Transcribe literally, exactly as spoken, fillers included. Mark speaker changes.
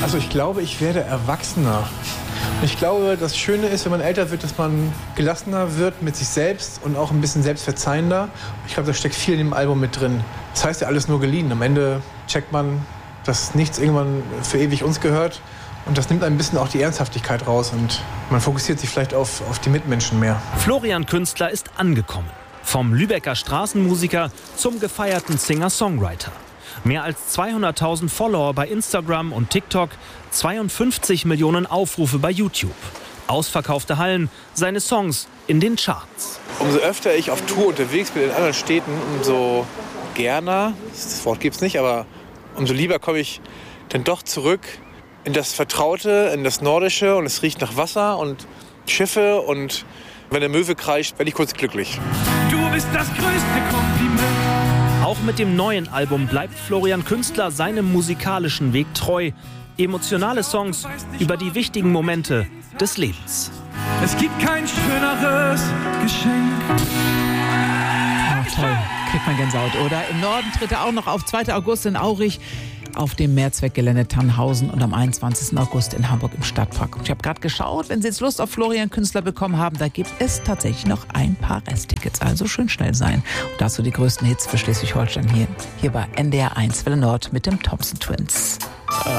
Speaker 1: Also ich glaube, ich werde erwachsener. Ich glaube, das Schöne ist, wenn man älter wird, dass man gelassener wird mit sich selbst und auch ein bisschen selbstverzeihender. Ich glaube, da steckt viel in dem Album mit drin. Das heißt ja alles nur geliehen. Am Ende checkt man, dass nichts irgendwann für ewig uns gehört. Und das nimmt ein bisschen auch die Ernsthaftigkeit raus. Und man fokussiert sich vielleicht auf, auf die Mitmenschen mehr.
Speaker 2: Florian Künstler ist angekommen. Vom Lübecker Straßenmusiker zum gefeierten Singer-Songwriter. Mehr als zweihunderttausend Follower bei Instagram und TikTok, zweiundfünfzig Millionen Aufrufe bei YouTube. Ausverkaufte Hallen, seine Songs in den Charts.
Speaker 1: Umso öfter ich auf Tour unterwegs bin in anderen Städten, umso gerne, das Wort gibt's nicht, aber umso lieber komme ich dann doch zurück in das Vertraute, in das Nordische, und es riecht nach Wasser und Schiffe, und wenn der Möwe kreischt, werde ich kurz glücklich.
Speaker 3: Du bist das größte Kompliment.
Speaker 2: Auch mit dem neuen Album bleibt Florian Künstler seinem musikalischen Weg treu. Emotionale Songs über die wichtigen Momente des Lebens.
Speaker 3: Es gibt kein schöneres Geschenk.
Speaker 4: Ach, toll. Kriegt man Gänsehaut, oder? Im Norden tritt er auch noch auf. zweiten August in Aurich auf dem Mehrzweckgelände Tannhausen und am einundzwanzigsten August in Hamburg im Stadtpark. Und ich habe gerade geschaut, wenn Sie jetzt Lust auf Florian Künstler bekommen haben, da gibt es tatsächlich noch ein paar Resttickets. Also schön schnell sein. Und dazu die größten Hits für Schleswig-Holstein hier, hier bei N D R eins Welle Nord mit dem Thompson Twins.